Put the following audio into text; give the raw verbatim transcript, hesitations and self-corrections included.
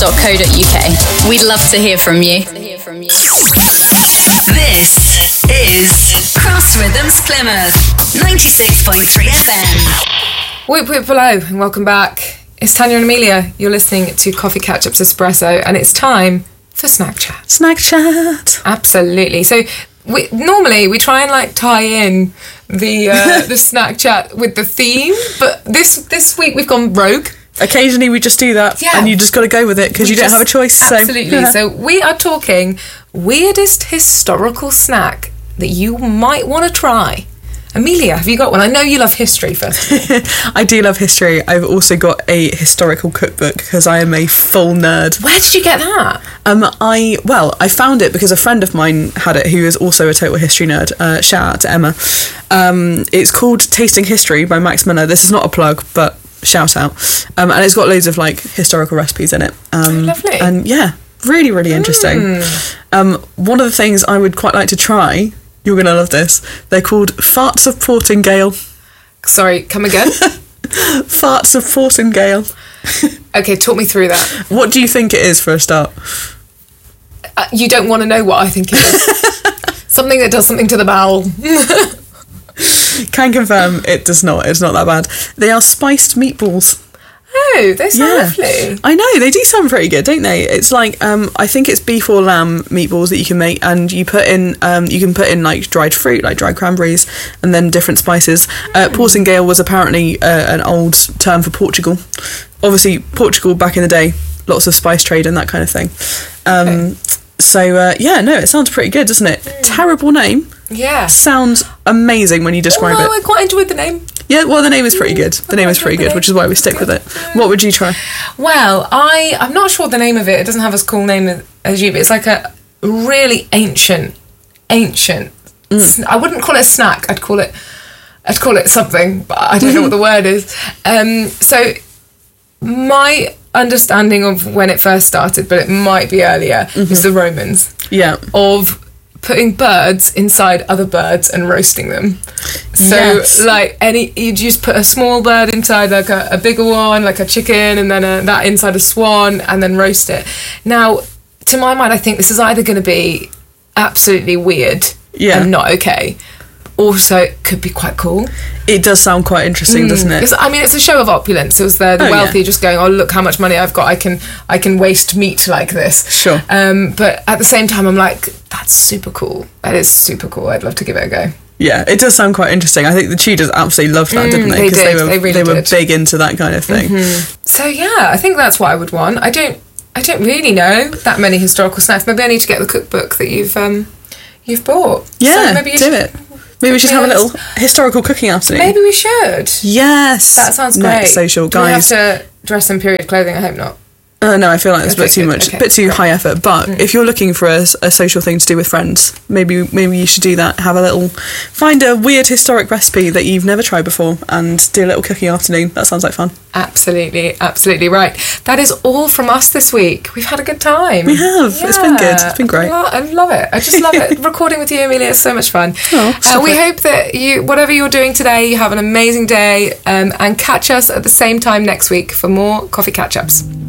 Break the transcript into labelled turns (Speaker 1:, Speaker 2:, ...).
Speaker 1: dot co dot uk. We'd love to hear from you.
Speaker 2: This is Cross Rhythms Plymouth, ninety-six point three F M.
Speaker 3: Whip whip below, and welcome back. It's Tanya and Amelia. You're listening to Coffee Catch-Ups Espresso, and it's time for Snack Chat.
Speaker 4: Snack Chat.
Speaker 3: Absolutely. So we, normally we try and like tie in the uh, the Snack Chat with the theme, but this this week we've gone rogue.
Speaker 4: Occasionally we just do that,
Speaker 3: Yeah.
Speaker 4: and you just got to go with it because you don't
Speaker 3: just-
Speaker 4: have a choice.
Speaker 3: Absolutely.
Speaker 4: So,
Speaker 3: So we are talking weirdest historical snack that you might want to try. Amelia, have you got one? I know you love history first.
Speaker 4: I do love history. I've also got a historical cookbook because I am a full nerd.
Speaker 3: Where did you get that?
Speaker 4: Um, I well, I found it because a friend of mine had it, who is also a total history nerd. Uh, shout out to Emma. Um, it's called Tasting History by Max Miller. This is not a plug, but shout out. Um, and it's got loads of like historical recipes in it. Um,
Speaker 3: Oh, lovely.
Speaker 4: And yeah, really, really interesting.
Speaker 3: Mm.
Speaker 4: Um, one of the things I would quite like to try. You're gonna love this. They're called farts of Portingale.
Speaker 3: Sorry, come again?
Speaker 4: Farts of Portingale.
Speaker 3: Okay, talk me through that.
Speaker 4: What do you think it is for a start?
Speaker 3: Uh, you don't want to know what I think it is. Something that does something to the bowel.
Speaker 4: Can confirm it does not. It's not that bad. They are spiced meatballs.
Speaker 3: Oh, they sound lovely.
Speaker 4: I know, they do sound pretty good, don't they? It's like um, I think it's beef or lamb meatballs that you can make, and you put in um, you can put in like dried fruit, like dried cranberries, and then different spices. Uh, Portingale was apparently uh, an old term for Portugal. Obviously, Portugal back in the day, lots of spice trade and that kind of thing. Um,
Speaker 3: Okay.
Speaker 4: So uh, yeah, no, it sounds pretty good, doesn't it? Mm. Terrible name.
Speaker 3: Yeah.
Speaker 4: Sounds amazing when you describe
Speaker 3: Oh,
Speaker 4: it.
Speaker 3: I quite enjoyed the name.
Speaker 4: Yeah, well, the name is pretty good. The name is pretty good, which is why we stick with it. What would you try?
Speaker 3: Well, I, I'm not sure the name of it. It doesn't have as cool name as, as you, but it's like a really ancient, ancient...
Speaker 4: Mm.
Speaker 3: Sn- I wouldn't call it a snack. I'd call it... I'd call it something, but I don't know what the word is. Um, so, my understanding of when it first started, but it might be earlier,
Speaker 4: Mm-hmm.
Speaker 3: is the Romans.
Speaker 4: Yeah.
Speaker 3: Of putting birds inside other birds and roasting them. So
Speaker 4: Yes.
Speaker 3: like any you just put a small bird inside like a, a bigger one, like a chicken, and then a, that inside a swan, and then roast it. Now, to my mind, I think this is either going to be absolutely weird
Speaker 4: Yeah.
Speaker 3: and not okay, also it could be quite cool.
Speaker 4: It does sound quite interesting, doesn't it?
Speaker 3: Because, I mean, it's a show of opulence. It was the, the
Speaker 4: Oh,
Speaker 3: wealthy
Speaker 4: yeah.
Speaker 3: just going, oh, look how much money I've got. I can I can waste meat like this.
Speaker 4: Sure.
Speaker 3: Um, but at the same time, I'm like, that's super cool. That is super cool. I'd love to give it a go.
Speaker 4: Yeah, it does sound quite interesting. I think the Tudors absolutely loved that,
Speaker 3: Mm,
Speaker 4: didn't they?
Speaker 3: they
Speaker 4: 'Cause
Speaker 3: did.
Speaker 4: they were
Speaker 3: They really
Speaker 4: they were
Speaker 3: did.
Speaker 4: big into that kind of thing.
Speaker 3: So yeah, I think that's what I would want. I don't I don't really know that many historical snacks. Maybe I need to get the cookbook that you've um you've bought.
Speaker 4: Yeah,
Speaker 3: so maybe you
Speaker 4: do
Speaker 3: should,
Speaker 4: it. Maybe we should have a little historical cooking afternoon.
Speaker 3: Maybe we should.
Speaker 4: Yes.
Speaker 3: That sounds great.
Speaker 4: Next social,
Speaker 3: Do we have
Speaker 4: guys.
Speaker 3: to dress in period clothing? I hope not.
Speaker 4: Uh, no, I feel like it's a
Speaker 3: Okay,
Speaker 4: bit too
Speaker 3: good.
Speaker 4: much,
Speaker 3: Okay,
Speaker 4: a bit too
Speaker 3: great.
Speaker 4: high effort. But if you're looking for a, a social thing to do with friends, maybe maybe you should do that. Have a little, find a weird historic recipe that you've never tried before, and do a little cooking afternoon. That sounds like fun.
Speaker 3: Absolutely, absolutely right. That is all from us this week. We've had a good time.
Speaker 4: We have. It's been good. It's been great.
Speaker 3: I lo- I love it. I just love it. Recording with you, Amelia, is so much fun.
Speaker 4: Oh,
Speaker 3: uh,
Speaker 4: stop
Speaker 3: we
Speaker 4: it.
Speaker 3: hope that you, whatever you're doing today, you have an amazing day, um, and catch us at the same time next week for more coffee catch-ups.